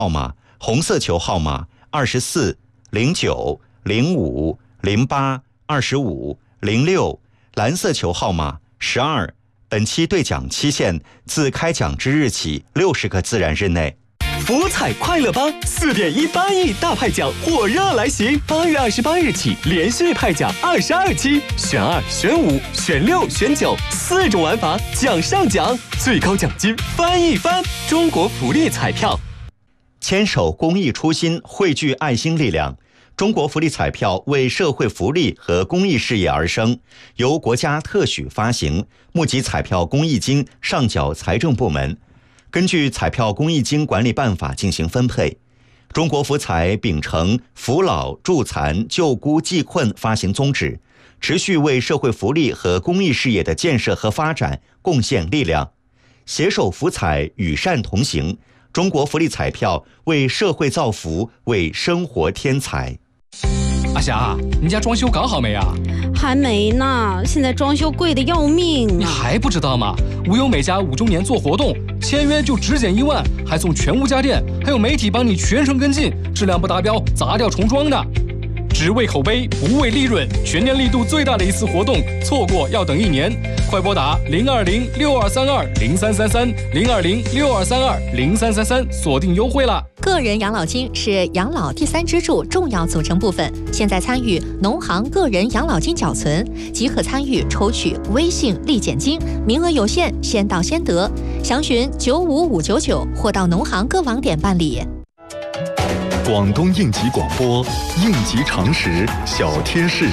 号码，红色球号码24、09、05、08、25、06，蓝色球号码12。本期兑奖期限自开奖之日起60个自然日内。 福彩快乐帮4.18亿大派奖火热来袭，8月28日起连续派奖22期，选2、选5、选6、选9，4种玩法，奖上奖，最高奖金翻一番。中国福利彩票， 牵手公益初心，汇聚爱心力量。中国福利彩票为社会福利和公益事业而生，由国家特许发行，募集彩票公益金上缴财政部门，根据彩票公益金管理办法进行分配。中国福彩秉承扶老助残救孤济困发行宗旨，持续为社会福利和公益事业的建设和发展贡献力量，携手福彩与善同行。中国福利彩票为社会造福，为生活添彩。 阿霞，你家装修搞好没啊？ 还没呢，现在装修贵的要命。 你还不知道吗？无忧美家5周年做活动，签约就只减1万，还送全屋家电，还有媒体帮你全程跟进，质量不达标砸掉重装的。只为口碑不为利润，全年力度最大的一次活动，错过要等1年。快拨打020-6232-0333，020-6232-0333，锁定优惠了。 个人养老金是养老第3支柱重要组成部分，现在参与农行个人养老金缴存，即可参与抽取微信立减金，名额有限，先到先得。详询95599或到农行各网点办理。 广东应急广播，应急常识小贴士。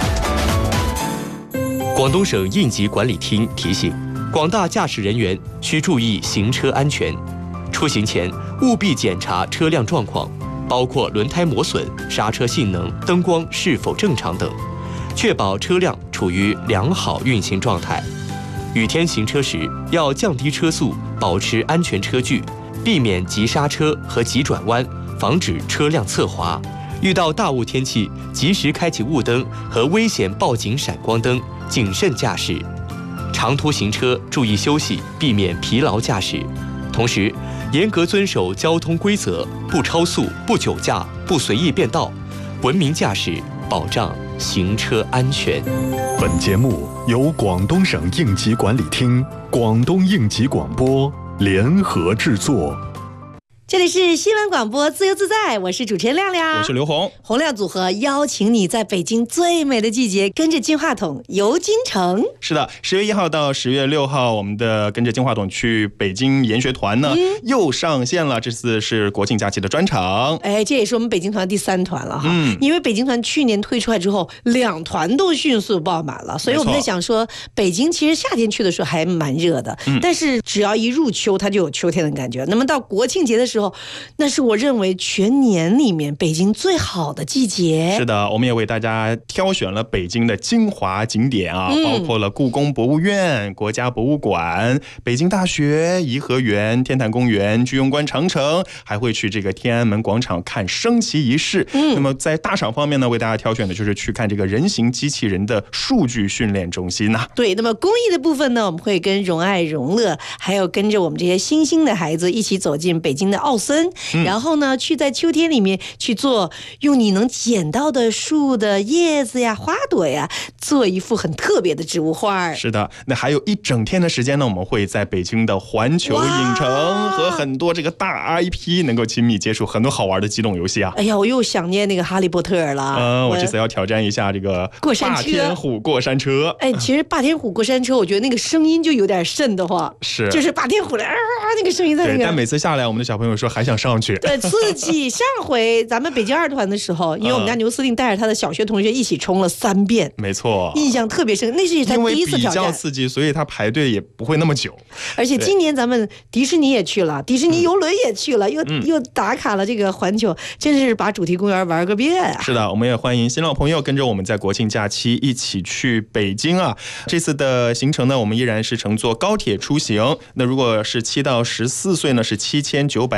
广东省应急管理厅提醒广大驾驶人员需注意行车安全，出行前务必检查车辆状况，包括轮胎磨损、刹车性能、灯光是否正常等，确保车辆处于良好运行状态。雨天行车时要降低车速，保持安全车距，避免急刹车和急转弯，防止车辆侧滑。遇到大雾天气，及时开启雾灯和危险报警闪光灯，谨慎驾驶。长途行车注意休息，避免疲劳驾驶。同时，严格遵守交通规则，不超速、不酒驾、不随意变道，文明驾驶，保障行车安全。 本节目由广东省应急管理厅、广东应急广播联合制作。 这里是新闻广播自由自在，我是主持人亮亮， 我是刘红。 洪亮组合邀请你在北京最美的季节，跟着金话筒游京城。 是的，10月1号到10月6号，我们的跟着金话筒去北京研学团呢，又上线了。这次是国庆假期的专场， 哎，这也是我们北京团第3团了哈。因为北京团去年推出来之后，2团都迅速爆满了，所以我们在想说，北京其实夏天去的时候还蛮热的，但是只要一入秋，它就有秋天的感觉。那么到国庆节的时候，那是我认为全年里面北京最好的季节。 是的，我们也为大家挑选了北京的精华景点啊，包括了故宫博物院、国家博物馆、北京大学、颐和园、天坛公园、居庸关长城，还会去这个天安门广场看升旗仪式。那么在大赏方面呢，为大家挑选的就是去看这个人形机器人的数据训练中心啊。 对，那么公益的部分呢，我们会跟荣爱荣乐，还有跟着我们这些新兴的孩子一起走进北京的奥森，然后呢去在秋天里面去做用你能捡到的树的叶子呀、花朵呀，做一幅很特别的植物画。 是的，那还有一整天的时间呢，我们会在北京的环球影城和很多这个大 IP 能够亲密接触很多好玩的机动游戏啊。 哎呀，我又想念那个哈利波特了。 我这次要挑战一下这个过山车， 霸天虎过山车。 哎，其实霸天虎过山车，我觉得那个声音就有点瘆得慌， 是， 就是霸天虎的那个声音在那个。 对，但每次下来，我们的小朋友说还想上去。 对，刺激。上回咱们北京2团的时候，因为我们家牛司令带着他的小学同学一起冲了3遍， 没错， 印象特别深。那是他第一次挑战，因为比较刺激，所以他排队也不会那么久。 而且今年咱们迪士尼也去了，迪士尼游轮也去了，又打卡了这个环球，真是把主题公园玩个遍啊。 是的，我们也欢迎新老朋友跟着我们在国庆假期一起去北京啊。这次的行程呢，我们依然是乘坐高铁出行。那如果是7到14岁呢，是7900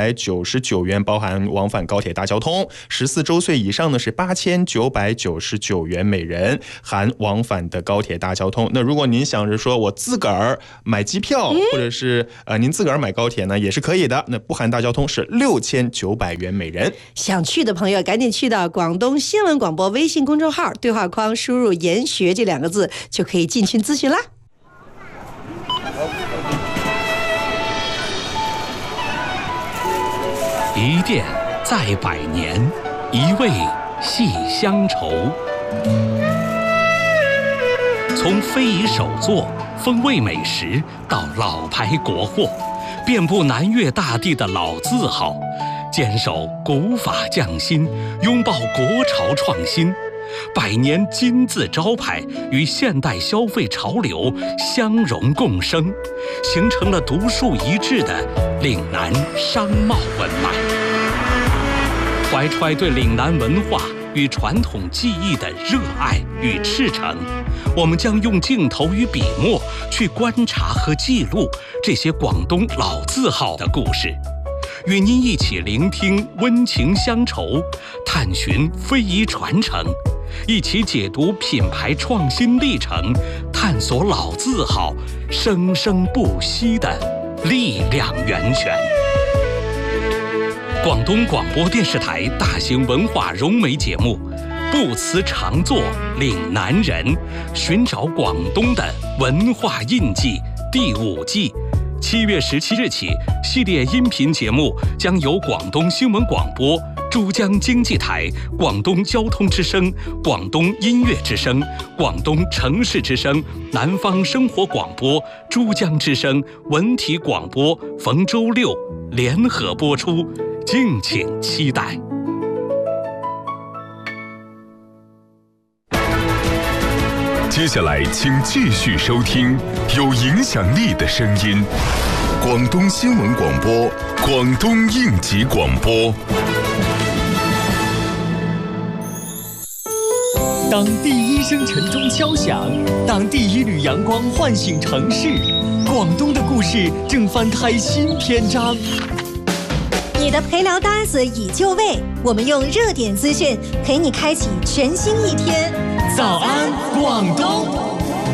8999元，包含往返高铁大交通。14周岁以上呢是8999元每人，含往返的高铁大交通。那如果您想着说我自个儿买机票，或者是您自个儿买高铁呢，也是可以的。那不含大交通是6900元每人。 想去的朋友赶紧去到广东新闻广播微信公众号对话框输入研学这2个字，就可以进群咨询啦。 一店在百年，一味系乡愁。从非遗手作、风味美食到老牌国货，遍布南粤大地的老字号，坚守古法匠心，拥抱国潮创新。百年金字招牌与现代消费潮流相融共生，形成了独树一帜的岭南商贸文脉。怀揣对岭南文化与传统技艺的热爱与赤诚，我们将用镜头与笔墨去观察和记录这些广东老字号的故事，与您一起聆听温情乡愁，探寻非遗传承，一起解读品牌创新历程，探索老字号生生不息的力量源泉。广东广播电视台大型文化融媒节目《不辞常作岭南人》，寻找广东的文化印记第5季，7月17日起，系列音频节目将由广东新闻广播、珠江经济台、广东交通之声、广东音乐之声、广东城市之声、南方生活广播、珠江之声、文体广播逢周六联合播出，敬请期待。 接下来请继续收听有影响力的声音，广东新闻广播，广东应急广播。 当第一声晨钟敲响，当第一缕阳光唤醒城市，广东的故事正翻开新篇章。 你的陪聊搭子已就位，我们用热点资讯陪你开启全新一天。 早安，广东！